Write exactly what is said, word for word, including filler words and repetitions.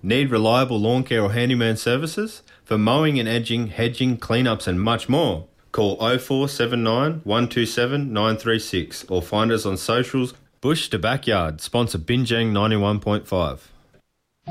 Need reliable lawn care or handyman services? For mowing and edging, hedging, cleanups and much more. Call oh four seven nine, one two seven, nine three six or find us on socials. Bush to Backyard, sponsor Binjang ninety-one point five.